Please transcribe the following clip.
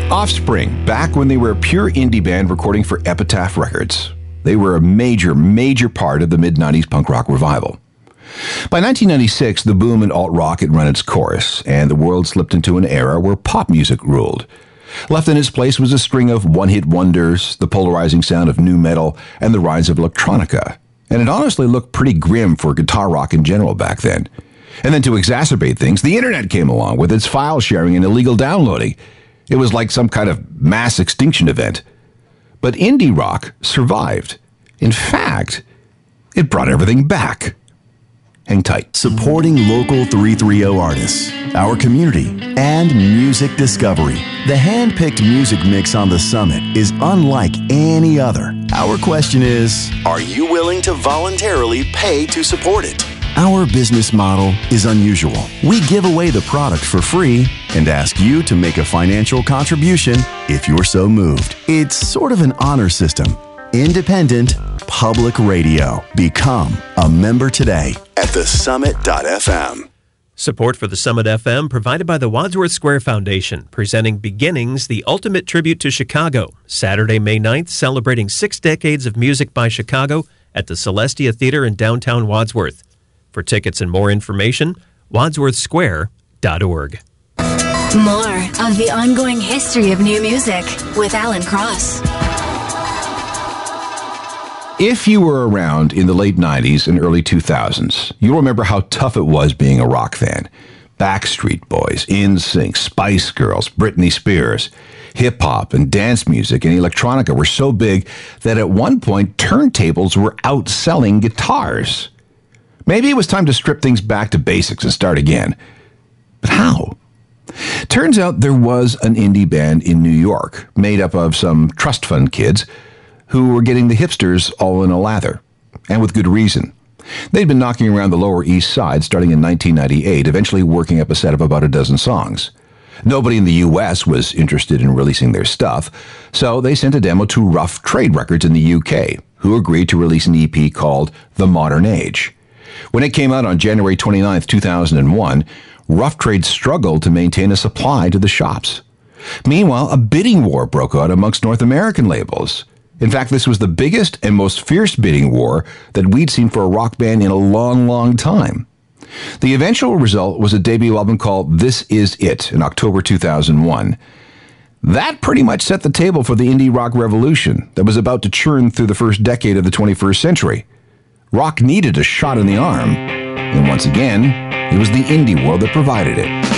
Offspring, back when they were a pure indie band recording for Epitaph Records. They were a major part of the mid-90s punk rock revival. By 1996, the boom in alt-rock had run its course, and the world slipped into an era where pop music ruled. Left in its place was a string of one-hit wonders, the polarizing sound of nu metal, and the rise of electronica. And it honestly looked pretty grim for guitar rock in general back then. And then to exacerbate things, the internet came along with its file sharing and illegal downloading. It was like some kind of mass extinction event. But indie rock survived. In fact, it brought everything back. Hang tight. Supporting local 330 artists, our community, and music discovery. The hand-picked music mix on the Summit is unlike any other. Our question is, are you willing to voluntarily pay to support it? Our business model is unusual. We give away the product for free and ask you to make a financial contribution if you're so moved. It's sort of an honor system. Independent public radio. Become a member today at thesummit.fm. Support for the Summit FM provided by the Wadsworth Square Foundation, presenting Beginnings, the ultimate tribute to Chicago, Saturday, May 9th, celebrating 6 decades of music by Chicago at the Celestia Theater in downtown Wadsworth. For tickets and more information, wadsworthsquare.org. More of the ongoing history of new music with Alan Cross. If you were around in the late 90s and early 2000s, you'll remember how tough it was being a rock fan. Backstreet Boys, NSYNC, Spice Girls, Britney Spears. Hip-hop and dance music and electronica were so big that at one point turntables were outselling guitars. Maybe it was time to strip things back to basics and start again. But how? Turns out there was an indie band in New York made up of some trust fund kids who were getting the hipsters all in a lather, and with good reason. They'd been knocking around the Lower East Side starting in 1998, eventually working up a set of about a dozen songs. Nobody in the U.S. was interested in releasing their stuff, so they sent a demo to Rough Trade Records in the U.K., who agreed to release an EP called The Modern Age. When it came out on January 29, 2001, Rough Trade struggled to maintain a supply to the shops. Meanwhile, a bidding war broke out amongst North American labels. In fact, this was the biggest and most fierce bidding war that we'd seen for a rock band in a long time. The eventual result was a debut album called This Is It in October 2001. That pretty much set the table for the indie rock revolution that was about to churn through the first decade of the 21st century. Rock needed a shot in the arm, and once again, it was the indie world that provided it.